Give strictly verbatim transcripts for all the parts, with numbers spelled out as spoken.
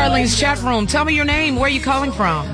Arlene's chat room. Tell me your name. Where are you calling from?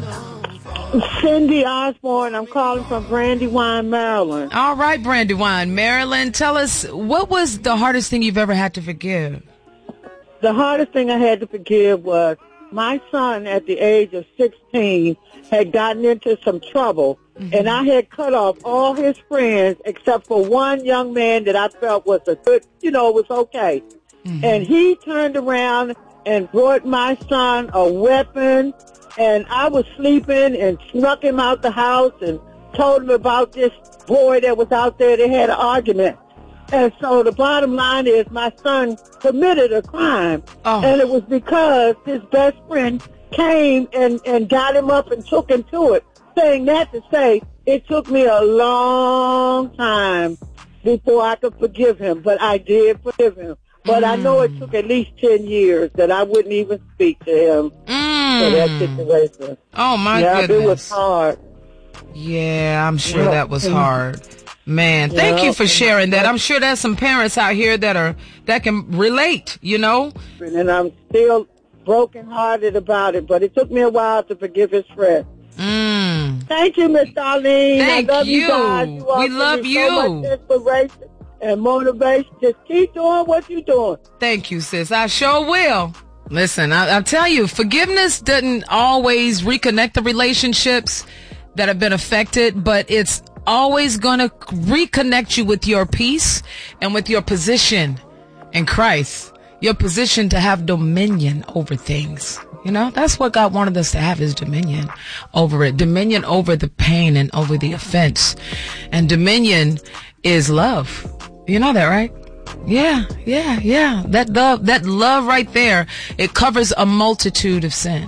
Cindy Osborne. I'm calling from Brandywine, Maryland. All right, Brandywine, Maryland. Tell us, what was the hardest thing you've ever had to forgive? The hardest thing I had to forgive was my son at the age of sixteen had gotten into some trouble, mm-hmm. and I had cut off all his friends except for one young man that I felt was a good, you know, was okay. Mm-hmm. And he turned around and brought my son a weapon, and I was sleeping and snuck him out the house and told him about this boy that was out there. They had an argument. And so the bottom line is my son committed a crime, oh. and it was because his best friend came and, and got him up and took him to it. Saying that to say, it took me a long time before I could forgive him, but I did forgive him. But mm. I know it took at least ten years that I wouldn't even speak to him mm. for that situation. Oh, my yeah, goodness. It was hard. Yeah, I'm sure yeah. that was hard. Man, thank yeah. you for sharing that. I'm sure there's some parents out here that are that can relate, you know. And I'm still brokenhearted about it, but it took me a while to forgive his friend. Mm. Thank you, Miss Darlene. Thank I love you. you guys. You we love you. So much inspiration and motivation. Just keep doing what you're doing. Thank you, sis. I sure will. Listen, I, I'll tell you, forgiveness doesn't always reconnect the relationships that have been affected, but it's always going to reconnect you with your peace and with your position in Christ, your position to have dominion over things. You know, that's what God wanted us to have, is dominion over it, dominion over the pain and over the offense. And dominion is love. You know that, right? Yeah, yeah, yeah. That love, that love right there, it covers a multitude of sin.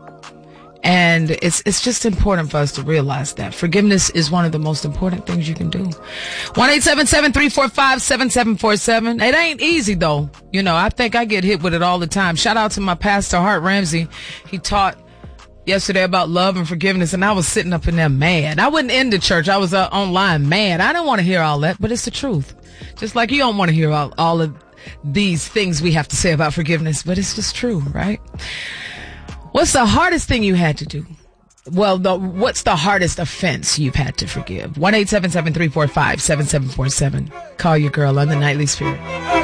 And it's it's just important for us to realize that forgiveness is one of the most important things you can do. one eight seven seven, three four five, seven seven four seven. It ain't easy, though. You know, I think I get hit with it all the time. Shout out to my pastor, Hart Ramsey. He taught yesterday about love and forgiveness, and I was sitting up in there mad. I wasn't in the church. I was uh, online mad. I didn't want to hear all that, but it's the truth. Just like you don't want to hear all, all of these things we have to say about forgiveness, but it's just true, right? What's the hardest thing you had to do? Well, the, what's the hardest offense you've had to forgive? one eight seven seven, three four five, seven seven four seven. Call your girl on the Nightly Spirit.